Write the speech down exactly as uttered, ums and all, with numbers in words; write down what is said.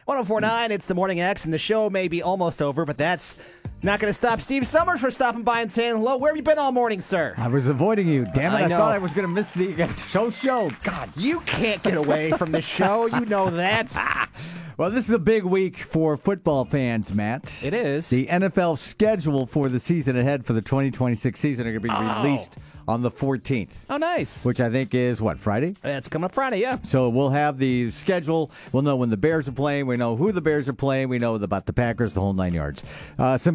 one oh four point nine, it's the Morning X, and the show may be almost over, but that's not going to stop Steve Summers from stopping by and saying hello. Where have you been all morning, sir? I was avoiding you. Damn it, I I, know. thought I was going to miss the uh, show show. God, you can't get away from the show. You know that. Well, this is a big week for football fans, Matt. It is. The N F L schedule for the season ahead for the twenty twenty-six season are going to be Oh. released on the fourteenth. Oh, nice. Which I think is, what, Friday? It's coming up Friday, yeah. So we'll have the schedule. We'll know when the Bears are playing. We know who the Bears are playing. We know about the Packers, the whole nine yards. Uh, some